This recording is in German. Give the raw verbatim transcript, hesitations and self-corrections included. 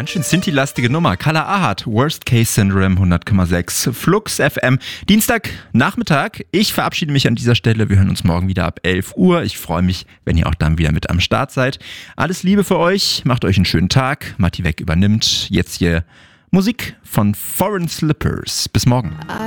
ganz schön Sinti-lastige Nummer. Kala Ahad, Worst Case Syndrome, hundert Komma sechs, Flux F M. Dienstag, Nachmittag. Ich verabschiede mich an dieser Stelle. Wir hören uns morgen wieder ab elf Uhr. Ich freue mich, wenn ihr auch dann wieder mit am Start seid. Alles Liebe für euch. Macht euch einen schönen Tag. Matti Weg übernimmt. Jetzt hier Musik von Foreign Slippers. Bis morgen.